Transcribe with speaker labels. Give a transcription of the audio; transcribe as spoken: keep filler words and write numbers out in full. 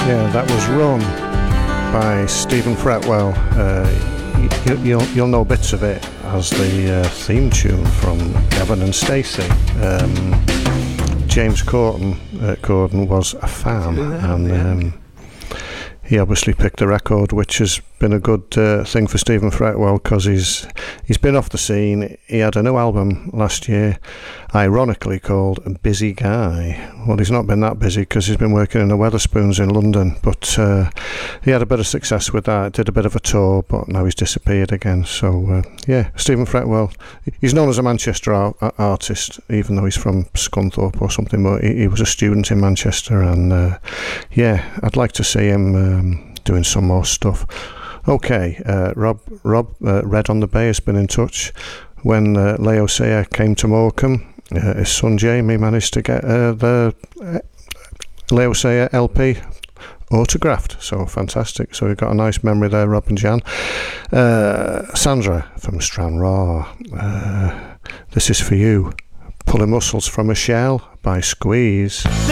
Speaker 1: Yeah, that was Run by Stephen Fretwell. Uh, you, you'll, you'll know bits of it as the uh, theme tune from Gavin and Stacey. Um, James Corden, uh, Corden was a fan, and um, he obviously picked a record, which has been a good uh, thing for Stephen Fretwell, because he's he's been off the scene. He had a new album last year, ironically called Busy Guy. Well, he's not been that busy because he's been working in the Wetherspoons in London, but uh, he had a bit of success with that, did a bit of a tour, but now he's disappeared again. So uh, yeah, Stephen Fretwell, he's known as a Manchester ar- artist, even though he's from Scunthorpe or something, but he, he was a student in Manchester, and uh, yeah, I'd like to see him um, doing some more stuff. Okay, uh, Rob Rob uh, Red on the Bay has been in touch. When uh, Leo Sayer came to Morecambe, uh, his son Jamie managed to get uh, the uh, Leo Sayer L P autographed, so fantastic. So we've got a nice memory there, Rob and Jan. uh, Sandra from Stranraer, uh, this is for you. Pulling Muscles from a Shell by Squeeze.